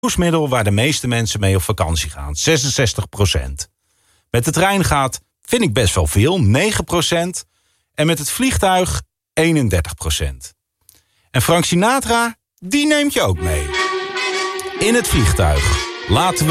vervoersmiddel waar de meeste mensen mee op vakantie gaan. 66%. Met de trein gaat, vind ik best wel veel, 9%. En met het vliegtuig 31%. En Frank Sinatra, die neemt je ook mee. In het vliegtuig laten we